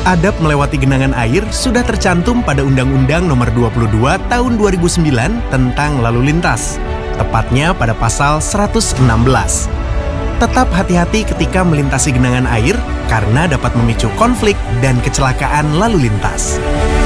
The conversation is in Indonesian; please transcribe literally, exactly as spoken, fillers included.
Adab melewati genangan air sudah tercantum pada Undang-Undang Nomor dua puluh dua Tahun dua ribu sembilan tentang lalu lintas, tepatnya pada pasal seratus enam belas. Tetap hati-hati ketika melintasi genangan air karena dapat memicu konflik dan kecelakaan lalu lintas.